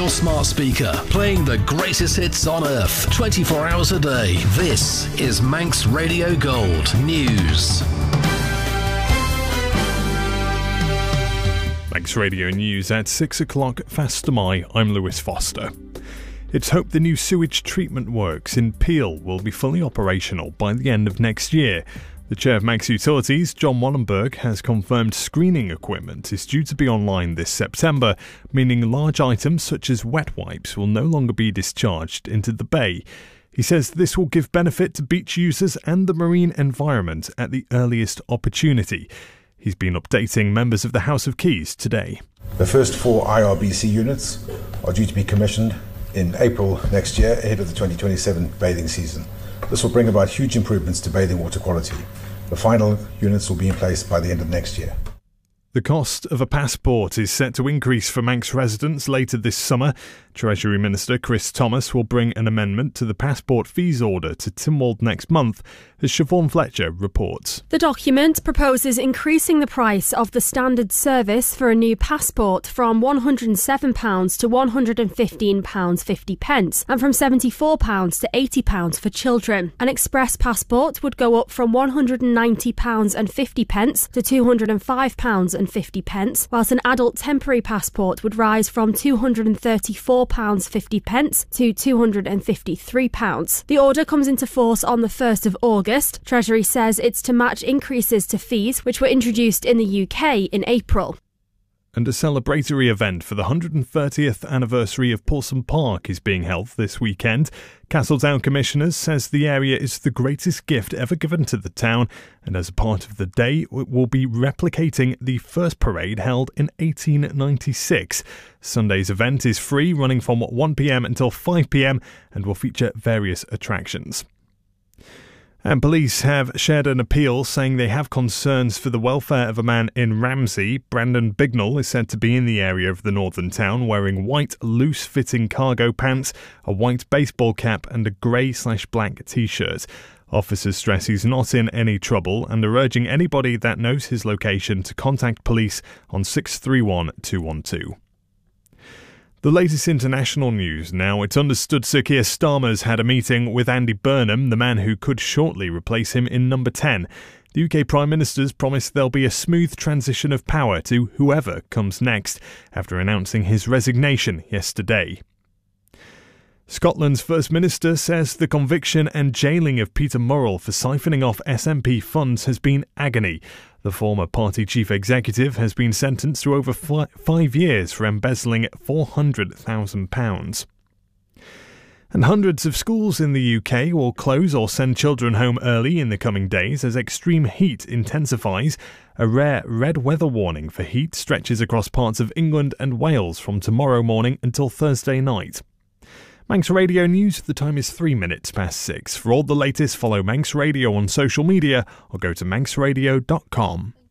your smart speaker, playing the greatest hits on earth, 24 hours a day. This is Manx Radio Gold News. Manx Radio News at 6 o'clock Fastamai. I'm Lewis Foster. It's hoped the new sewage treatment works in Peel will be fully operational by the end of next year. The chair of Manx Utilities, John Wallenberg, has confirmed screening equipment is due to be online this September, meaning large items such as wet wipes will no longer be discharged into the bay. He says this will give benefit to beach users and the marine environment at the earliest opportunity. He's been updating members of the House of Keys today. The first 4 IRBC units are due to be commissioned in April next year ahead of the 2027 bathing season. This will bring about huge improvements to bathing water quality. The final units will be in place by the end of next year. The cost of a passport is set to increase for Manx residents later this summer. Treasury Minister Chris Thomas will bring an amendment to the passport fees order to Tynwald next month, as Siobhan Fletcher reports. The document proposes increasing the price of the standard service for a new passport from £107 to £115.50 and from £74 to £80 for children. An express passport would go up from £190.50 to £205.50, whilst an adult temporary passport would rise from £234.50 to £253. The order comes into force on the 1st of August. Treasury says it's to match increases to fees which were introduced in the UK in April. And a celebratory event for the 130th anniversary of Paulson Park is being held this weekend. Castletown Commissioners says the area is the greatest gift ever given to the town, and as a part of the day, it will be replicating the first parade held in 1896. Sunday's event is free, running from 1 p.m. until 5 p.m, and will feature various attractions. And police have shared an appeal saying they have concerns for the welfare of a man in Ramsey. Brandon Bignell is said to be in the area of the northern town wearing white loose-fitting cargo pants, a white baseball cap and a grey/black t-shirt. Officers stress he's not in any trouble and are urging anybody that knows his location to contact police on 631 212. The latest international news now. It's understood Sir Keir Starmer's had a meeting with Andy Burnham, the man who could shortly replace him in number 10. The UK Prime Minister's promised there'll be a smooth transition of power to whoever comes next, after announcing his resignation yesterday. Scotland's First Minister says the conviction and jailing of Peter Murrell for siphoning off SNP funds has been agony. The former party chief executive has been sentenced to over 5 years for embezzling £400,000. And hundreds of schools in the UK will close or send children home early in the coming days as extreme heat intensifies. A rare red weather warning for heat stretches across parts of England and Wales from tomorrow morning until Thursday night. Manx Radio News, the time is 3 minutes past 6. For all the latest, follow Manx Radio on social media or go to manxradio.com.